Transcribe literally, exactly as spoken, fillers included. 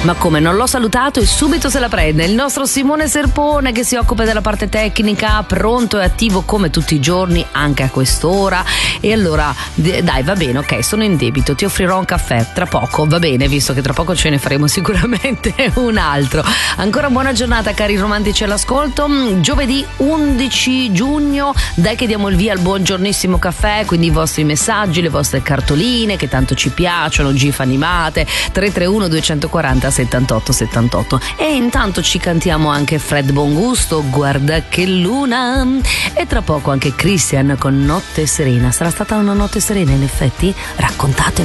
Ma come, non l'ho salutato e subito se la prende il nostro Simone Serpone, che si occupa della parte tecnica, pronto e attivo come tutti i giorni, anche a quest'ora. E allora dai, va bene, ok, sono in debito, ti offrirò un caffè tra poco, va bene, visto che tra poco ce ne faremo sicuramente un altro. Ancora buona giornata cari romantici all'ascolto. Giovedì undici giugno, dai che diamo il via al buongiornissimo caffè, quindi i vostri messaggi, le vostre cartoline che tanto ci piacciono, gif animate, tre tre uno due quattro zero settantotto settantotto. E intanto ci cantiamo anche Fred Bongusto, Guarda che luna, e tra poco anche Christian con Notte Serena. Sarà stata una notte serena in effetti? Raccontatemi.